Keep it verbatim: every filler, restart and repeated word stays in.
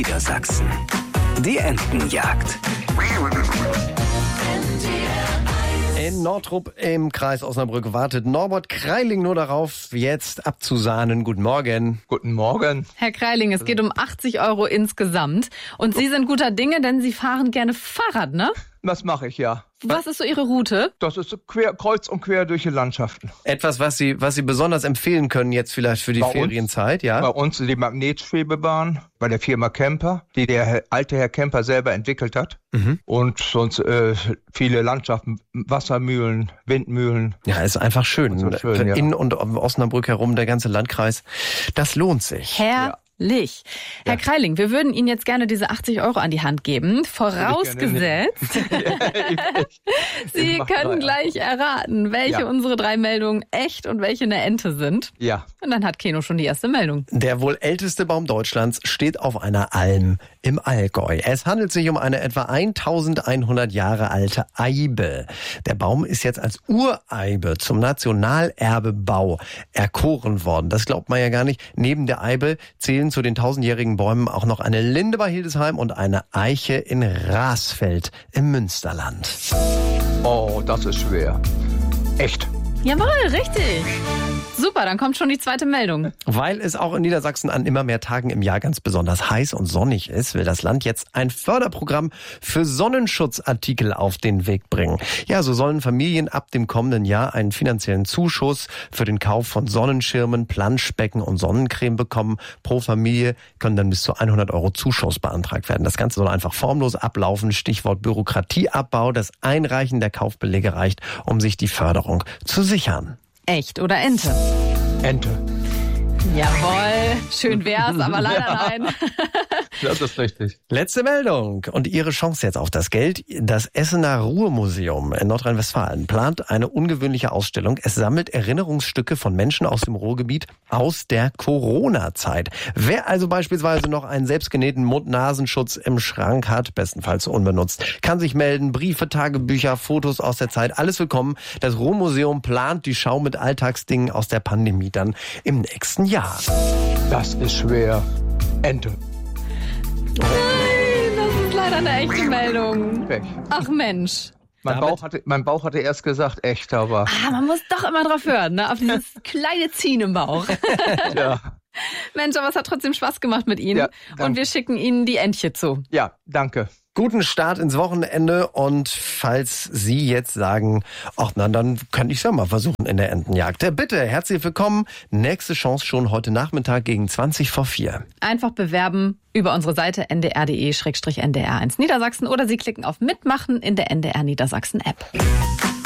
Niedersachsen. Die Entenjagd. In Nordrup im Kreis Osnabrück wartet Norbert Kreiling nur darauf, jetzt abzusahnen. Guten Morgen. Guten Morgen. Herr Kreiling, es geht um achtzig Euro insgesamt. Und Sie sind guter Dinge, denn Sie fahren gerne Fahrrad, ne? Das mache ich, ja. Was ist so Ihre Route? Das ist so quer, kreuz und quer durch die Landschaften. Etwas, was Sie, was Sie besonders empfehlen können jetzt vielleicht für die Bei Ferienzeit, uns, ja? Bei uns die Magnetschwebebahn bei der Firma Kemper, die der alte Herr Kemper selber entwickelt hat. Mhm. Und sonst äh, viele Landschaften, Wassermühlen, Windmühlen. Ja, ist einfach schön. So schön, ja. In und um Osnabrück herum, der ganze Landkreis. Das lohnt sich. Herr Herr ja. Kreiling, wir würden Ihnen jetzt gerne diese achtzig Euro an die Hand geben, vorausgesetzt, Sie können gleich erraten, welche ja. unsere drei Meldungen echt und welche eine Ente sind. Ja. Und dann hat Keno schon die erste Meldung. Der wohl älteste Baum Deutschlands steht auf einer Alm im Allgäu. Es handelt sich um eine etwa eintausendeinhundert Jahre alte Eibe. Der Baum ist jetzt als Ureibe zum Nationalerbebau erkoren worden. Das glaubt man ja gar nicht. Neben der Eibe zählen zu den tausendjährigen Bäumen auch noch eine Linde bei Hildesheim und eine Eiche in Rasfeld im Münsterland. Oh, das ist schwer. Echt. Jawohl, richtig. Super, dann kommt schon die zweite Meldung. Weil es auch in Niedersachsen an immer mehr Tagen im Jahr ganz besonders heiß und sonnig ist, will das Land jetzt ein Förderprogramm für Sonnenschutzartikel auf den Weg bringen. Ja, so sollen Familien ab dem kommenden Jahr einen finanziellen Zuschuss für den Kauf von Sonnenschirmen, Planschbecken und Sonnencreme bekommen. Pro Familie können dann bis zu hundert Euro Zuschuss beantragt werden. Das Ganze soll einfach formlos ablaufen. Stichwort Bürokratieabbau. Das Einreichen der Kaufbelege reicht, um sich die Förderung zu sichern. Echt oder Ente? Ente. Jawohl, schön wär's, aber leider ja. nein. Das ist richtig. Letzte Meldung und Ihre Chance jetzt auf das Geld. Das Essener Ruhrmuseum in Nordrhein-Westfalen plant eine ungewöhnliche Ausstellung. Es sammelt Erinnerungsstücke von Menschen aus dem Ruhrgebiet aus der Corona-Zeit. Wer also beispielsweise noch einen selbstgenähten Mund-Nasenschutz im Schrank hat, bestenfalls unbenutzt, kann sich melden. Briefe, Tagebücher, Fotos aus der Zeit, alles willkommen. Das Ruhrmuseum plant die Schau mit Alltagsdingen aus der Pandemie dann im nächsten Jahr. Das ist schwer. Ente. Nein, das ist leider eine echte Meldung. Pech. Ach Mensch. Mein Bauch, hatte, mein Bauch hatte erst gesagt, echt, aber... Ah, man muss doch immer drauf hören, ne? Auf dieses kleine Ziehen im Bauch. Ja. Mensch, aber es hat trotzdem Spaß gemacht mit Ihnen. Ja, und wir schicken Ihnen die Entche zu. Ja, danke. Guten Start ins Wochenende und falls Sie jetzt sagen, ach na, dann kann ich es ja mal versuchen in der Entenjagd. Bitte, herzlich willkommen. Nächste Chance schon heute Nachmittag gegen zwanzig vor vier. Einfach bewerben über unsere Seite n d r punkt d e slash n d r eins Niedersachsen oder Sie klicken auf Mitmachen in der N D R Niedersachsen App.